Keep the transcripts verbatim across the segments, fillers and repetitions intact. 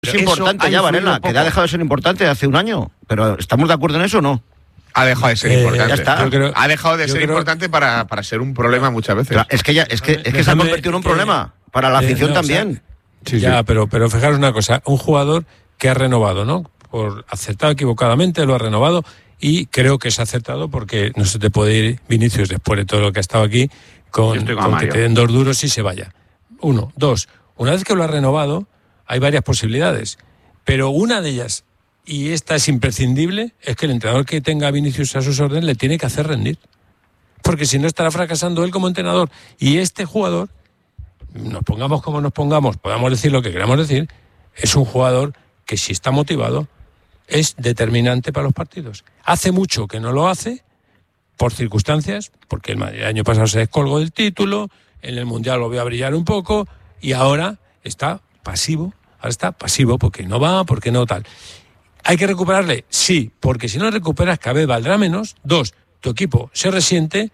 Es importante ya, Varela, que ya ha dejado de ser importante hace un año. Pero ¿estamos de acuerdo en eso o no? Ha dejado de ser eh, importante. Ya está. Creo, ha dejado de ser creo, importante para, para ser un problema muchas veces. Claro, es que ya, es que, es que se ha convertido en un problema para la afición eh, no, también. O sea, sí, ya, sí. pero, pero fijaros una cosa, un jugador que ha renovado, ¿no? Por acertado equivocadamente, lo ha renovado y creo que es acertado porque no se te puede ir Vinicius después de todo lo que ha estado aquí con, con, con que te den dos duros y se vaya. Uno. Dos. Una vez que lo ha renovado, hay varias posibilidades, pero una de ellas, y esta es imprescindible, es que el entrenador que tenga a Vinicius a sus órdenes le tiene que hacer rendir. Porque si no estará fracasando él como entrenador. Y este jugador, nos pongamos como nos pongamos, podamos decir lo que queramos decir, es un jugador que si está motivado es determinante para los partidos. Hace mucho que no lo hace, por circunstancias, porque el, el año pasado se descolgó del título, en el Mundial lo vio a brillar un poco, y ahora está pasivo, ahora está pasivo porque no va, porque no tal. ¿Hay que recuperarle? Sí, porque si no le recuperas cada vez valdrá menos. Dos, tu equipo se resiente.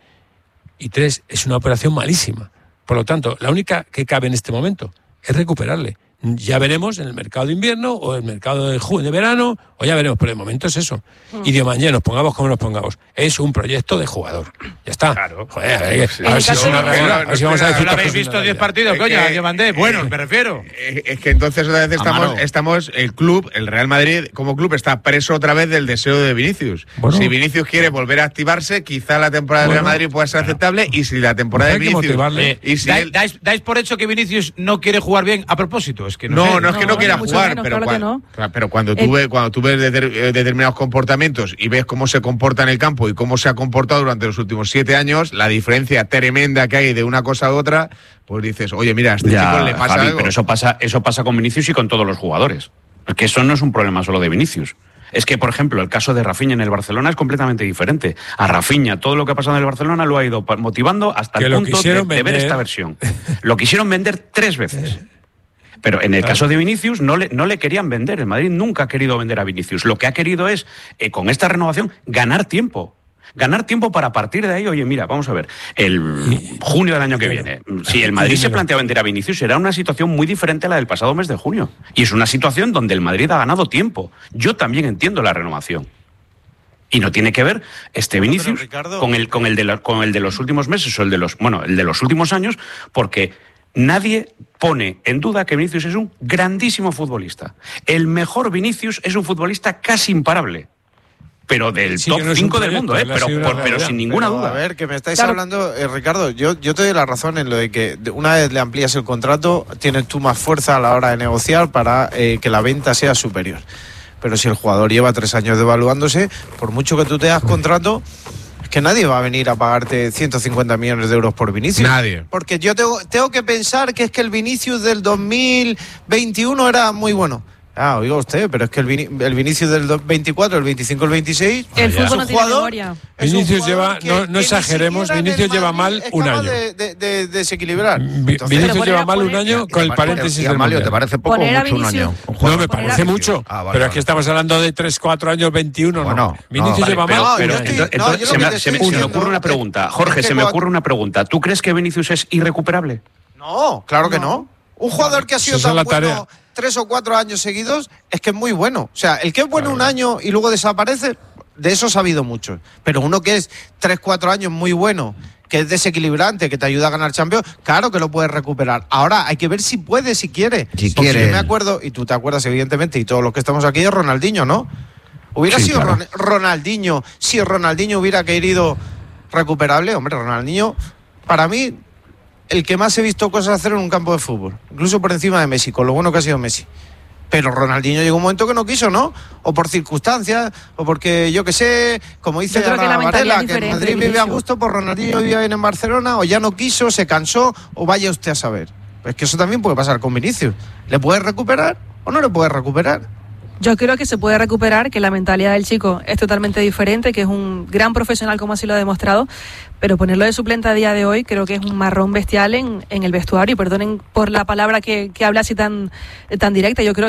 Y tres, es una operación malísima. Por lo tanto, la única que cabe en este momento es recuperarle. Ya veremos en el mercado de invierno o el mercado de, junio, de verano, o ya veremos, pero de momento es eso. Mm. Y de mañana nos pongamos como nos pongamos. Es un proyecto de jugador. Ya está. Claro. Joder, a ver, sí. a ver si es una realidad. A ver si vamos a decir ¿No habéis visto diez partidos, coño? ¿A qué mandé? Bueno, me refiero. Es que entonces otra vez estamos, estamos, el club, el Real Madrid, como club, está preso otra vez del deseo de Vinicius. Bueno. Si Vinicius quiere volver a activarse, quizá la temporada bueno. del Real Madrid pueda ser aceptable, y si la temporada pues de Vinicius... Eh, y si da, él... dais, dais por hecho que Vinicius no quiere jugar bien a propósito. Es que no, no, sé. no es que no, no quiera jugar, menos, pero, claro cuando, no. pero cuando tú eh, ves, cuando tú ves deter, determinados comportamientos y ves cómo se comporta en el campo y cómo se ha comportado durante los últimos siete años, la diferencia tremenda que hay de una cosa a otra, pues dices, oye, mira, a este ya, chico le pasa Javi, algo. Pero eso pasa, eso pasa con Vinicius y con todos los jugadores. Porque eso no es un problema solo de Vinicius. Es que, por ejemplo, el caso de Rafinha en el Barcelona es completamente diferente. A Rafinha, todo lo que ha pasado en el Barcelona lo ha ido motivando hasta el punto de, de ver esta versión. Lo quisieron vender tres veces. Pero en el claro. caso de Vinicius no le, no le querían vender. El Madrid nunca ha querido vender a Vinicius. Lo que ha querido es, eh, con esta renovación, ganar tiempo. Ganar tiempo para partir de ahí, oye, mira, vamos a ver, el junio del año que viene, si el Madrid se plantea vender a Vinicius, será una situación muy diferente a la del pasado mes de junio. Y es una situación donde el Madrid ha ganado tiempo. Yo también entiendo la renovación. Y no tiene que ver este Vinicius Ricardo... con el, con el de la, con el de los últimos meses o el de los, bueno, el de los últimos años, porque nadie pone en duda que Vinicius es un grandísimo futbolista. El mejor Vinicius es un futbolista casi imparable. Pero del sí, top no cinco del mundo, ¿eh? Pero, por, pero sin ninguna pero, duda. A ver, que me estáis claro. hablando, eh, Ricardo, yo, yo te doy la razón en lo de que una vez le amplías el contrato, tienes tú más fuerza a la hora de negociar para eh, que la venta sea superior. Pero si el jugador lleva tres años devaluándose, por mucho que tú te das contrato, es que nadie va a venir a pagarte ciento cincuenta millones de euros por Vinicius. Nadie. Porque yo tengo, tengo que pensar que es que el Vinicius del dos mil veintiuno era muy bueno. Ah, oiga usted, pero es que el, Vin- el Vinicius del veinticuatro, el veinticinco, el veintiséis... El fútbol no tiene jugador, memoria. Vinicius lleva, que, no, no exageremos, Vinicius lleva mal un año. De, de, de desequilibrar. Entonces, Vinicius lleva mal un año con el paréntesis del Mundial. ¿Te parece poco o mucho un año? Un no, me parece mucho. Ah, vale, pero es que estamos hablando de tres, cuatro años, veintiuno, bueno, no. Vinicius no, lleva vale, mal. Pero, pero, entonces, no, entonces se, me, se, me, se me ocurre una pregunta. Jorge, se me ocurre una pregunta. ¿Tú crees que Vinicius es irrecuperable? No, claro que no. Un jugador que ha sido tan bueno tres o cuatro años seguidos es que es muy bueno. O sea, el que es bueno un año y luego desaparece, de eso ha habido muchos. Pero uno que es tres, cuatro años muy bueno, que es desequilibrante, que te ayuda a ganar Champions, claro que lo puedes recuperar. Ahora hay que ver si puede, si quiere. Si Porque quiere. yo me acuerdo, y tú te acuerdas evidentemente, y todos los que estamos aquí, de Ronaldinho, ¿no? Hubiera sí, sido claro. Ron- Ronaldinho, si Ronaldinho hubiera querido recuperable, hombre, Ronaldinho, para mí, el que más he visto cosas hacer en un campo de fútbol, incluso por encima de Messi, con lo bueno que ha sido Messi. Pero Ronaldinho llegó un momento que no quiso, ¿no? O por circunstancias, o porque, yo qué sé, como dice Ana Varela, que en Madrid vive a gusto, pues Ronaldinho vivía bien en Barcelona, o ya no quiso, se cansó, o vaya usted a saber. Pues que eso también puede pasar con Vinicius. ¿Le puedes recuperar o no le puedes recuperar? Yo creo que se puede recuperar, que la mentalidad del chico es totalmente diferente, que es un gran profesional como así lo ha demostrado, pero ponerlo de suplente a día de hoy creo que es un marrón bestial en, en el vestuario, y perdonen por la palabra que, que habla así tan, tan directa. Yo creo que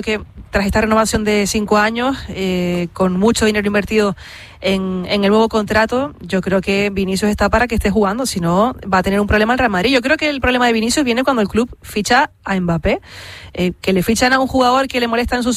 tras esta renovación de cinco años, eh, con mucho dinero invertido en, en el nuevo contrato, yo creo que Vinicius está para que esté jugando, si no va a tener un problema el Real Madrid. Yo creo que el problema de Vinicius viene cuando el club ficha a Mbappé, eh, que le fichan a un jugador que le molesta en su